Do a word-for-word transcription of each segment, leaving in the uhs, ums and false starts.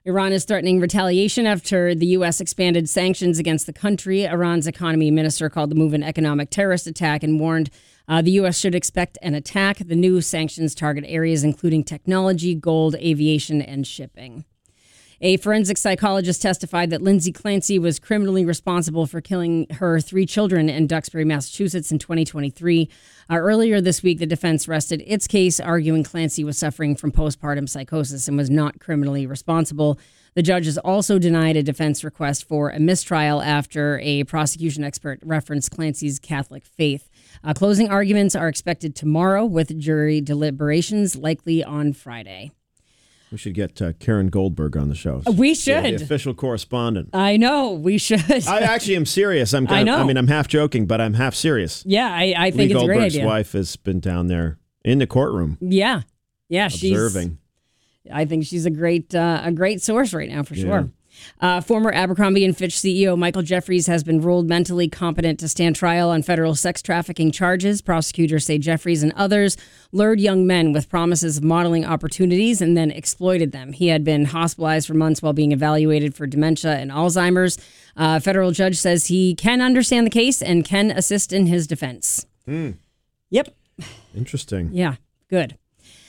Iran is threatening retaliation after the U S expanded sanctions against the country. Iran's economy minister called the move an economic terrorist attack and warned uh, the U S should expect an attack. The new sanctions target areas including technology, gold, aviation, and shipping. A forensic psychologist testified that Lindsay Clancy was criminally responsible for killing her three children in Duxbury, Massachusetts in twenty twenty-three. Uh, earlier this week, the defense rested its case, arguing Clancy was suffering from postpartum psychosis and was not criminally responsible. The judges also denied a defense request for a mistrial after a prosecution expert referenced Clancy's Catholic faith. Uh, closing arguments are expected tomorrow, with jury deliberations likely on Friday. We should get uh, Karen Goldberg on the show. We should. Yeah, the official correspondent. I know, we should. I actually am serious. I'm kind I know. Of, I mean, I'm half joking, but I'm half serious. Yeah, I, I think Lee it's a great Goldberg's idea. wife has been down there in the courtroom. Yeah, yeah, observing. She's, I think she's a great, uh, a great source right now for Yeah. sure. Uh, former Abercrombie and Fitch C E O Michael Jeffries has been ruled mentally competent to stand trial on federal sex trafficking charges. Prosecutors say Jeffries and others lured young men with promises of modeling opportunities and then exploited them. He had been hospitalized for months while being evaluated for dementia and Alzheimer's. A federal judge says he can understand the case and can assist in his defense. Mm. Yep. Interesting. Yeah, good.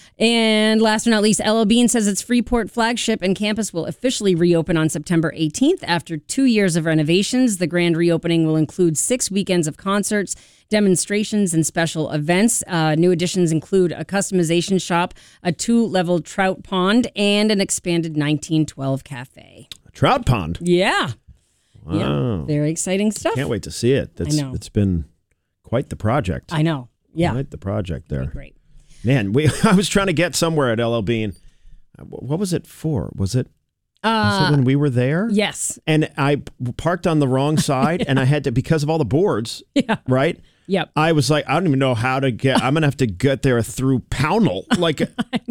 And last but not least, L L Bean says its Freeport flagship and campus will officially reopen on September eighteenth. After two years of renovations, the grand reopening will include six weekends of concerts, demonstrations, and special events. Uh, new additions include a customization shop, a two-level trout pond, and an expanded nineteen twelve cafe. A trout pond? Yeah. Wow. Yeah. Very exciting stuff. Can't wait to see it. That's, I know. It's been quite the project. I know. Yeah. Quite the project there. Great. Man, we I was trying to get somewhere at L L Bean. What was it for? Was it, was Uh, it when we were there? Yes. And I parked on the wrong side, and I had to, because of all the boards, Yeah. right? Yep. I was like, I don't even know how to get, I'm going to have to get there through Pownell. Like,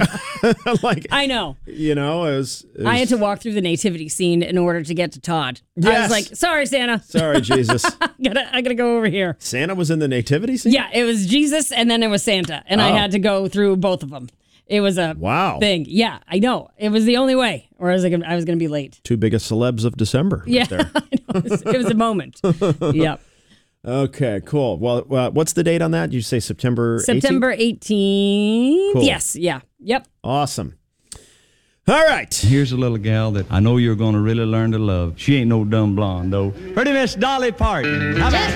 like I know. you know, it was, it was. I had to walk through the nativity scene in order to get to Todd. I Yes. was like, sorry, Santa. Sorry, Jesus. I gotta, I gotta go over here. Santa was in the nativity scene? Yeah, it was Jesus and then it was Santa. And I Oh. had to go through both of them. It was a Wow. thing. Yeah, I know. It was the only way, or I was, like, I was going to be late. Two biggest celebs of December. Right Yeah, there. I know. It was, it was a moment. Yep. Okay, cool. Well, uh, what's the date on that? Did you say September eighteenth? September eighteenth. Cool. Yes. Yeah. Yep. Awesome. All right. Here's a little gal that I know you're going to really learn to love. She ain't no dumb blonde, though. Pretty Miss Dolly Parton. How about